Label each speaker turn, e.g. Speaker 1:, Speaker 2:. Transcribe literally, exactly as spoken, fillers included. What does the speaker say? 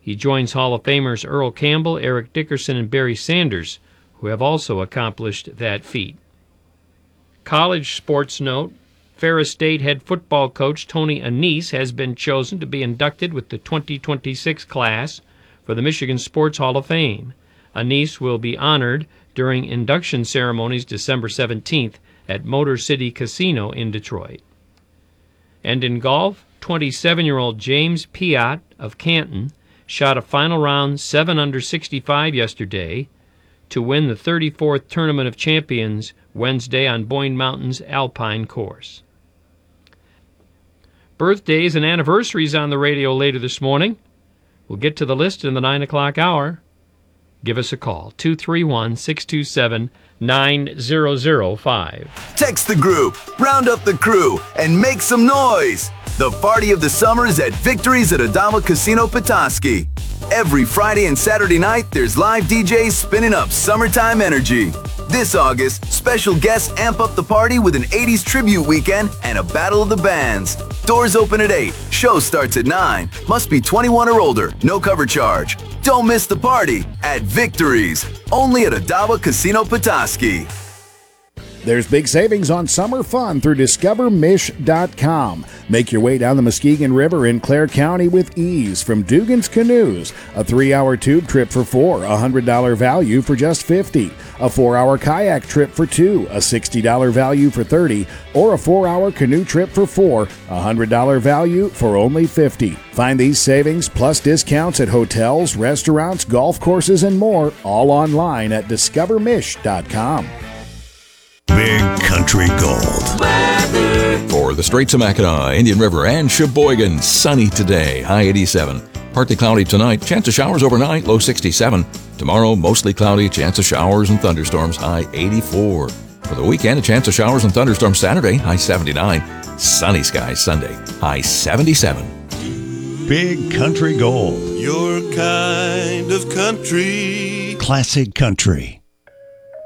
Speaker 1: He joins Hall of Famers Earl Campbell, Eric Dickerson, and Barry Sanders, who have also accomplished that feat. College sports note, Ferris State head football coach Tony Annese has been chosen to be inducted with the twenty twenty-six class for the Michigan Sports Hall of Fame. Annese will be honored during induction ceremonies December seventeenth at Motor City Casino in Detroit. And in golf, twenty-seven-year-old James Piot of Canton shot a final round seven under sixty-five yesterday to win the thirty-fourth Tournament of Champions Wednesday on Boyne Mountain's Alpine course. Birthdays and anniversaries on the radio later this morning. We'll get to the list in the nine o'clock hour. Give us a call, two three one, six two seven, nine zero zero five.
Speaker 2: Text the group, round up the crew, and make some noise. The party of the summer is at Victories at Adama Casino Petoskey. Every Friday and Saturday night, there's live D Js spinning up summertime energy. This August, special guests amp up the party with an eighties tribute weekend and a battle of the bands. Doors open at eight. Show starts at nine. Must be twenty-one or older. No cover charge. Don't miss the party at Victories, only at Adama Casino Petoskey.
Speaker 3: There's big savings on summer fun through discover mish dot com. Make your way down the Muskegon River in Clare County with ease from Dugan's Canoes. A three-hour tube trip for four, a one hundred dollars value for just fifty dollars. A four-hour kayak trip for two, a sixty dollars value for thirty dollars. Or a four-hour canoe trip for four, a one hundred dollars value for only fifty dollars. Find these savings plus discounts at hotels, restaurants, golf courses, and more, all online at discover mish dot com.
Speaker 4: Big Country Gold. Weather. For the Straits of Mackinac, Indian River, and Sheboygan, sunny today, high eighty-seven. Partly cloudy tonight, chance of showers overnight, low sixty-seven. Tomorrow, mostly cloudy, chance of showers and thunderstorms, high eighty-four. For the weekend, a chance of showers and thunderstorms Saturday, high seventy-nine. Sunny skies Sunday, high seventy-seven.
Speaker 5: Big Country Gold.
Speaker 6: Your kind of country.
Speaker 5: Classic country.